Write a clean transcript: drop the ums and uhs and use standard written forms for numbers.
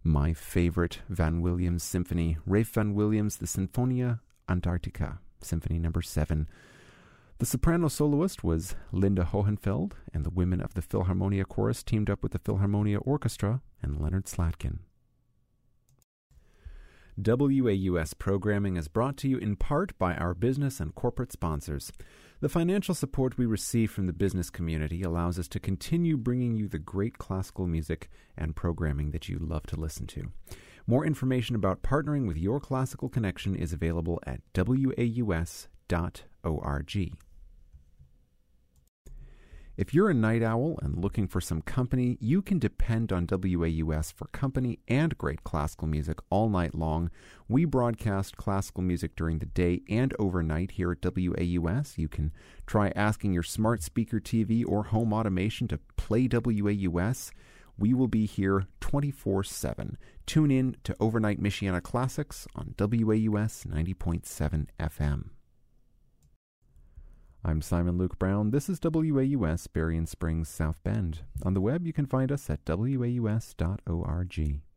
My favorite Van Williams symphony, Ralph Van Williams, the Sinfonia Antarctica, Symphony No. 7. The soprano soloist was Linda Hohenfeld, and the women of the Philharmonia Chorus teamed up with the Philharmonia Orchestra and Leonard Slatkin. WAUS programming is brought to you in part by our business and corporate sponsors. The financial support we receive from the business community allows us to continue bringing you the great classical music and programming that you love to listen to. More information about partnering with your classical connection is available at waus.org. If you're a night owl and looking for some company, you can depend on WAUS for company and great classical music all night long. We broadcast classical music during the day and overnight here at WAUS. You can try asking your smart speaker TV or home automation to play WAUS. We will be here 24/7. Tune in to Overnight Michiana Classics on WAUS 90.7 FM. I'm Simon Luke Brown. This is WAUS Berrien Springs, South Bend. On the web, you can find us at waus.org.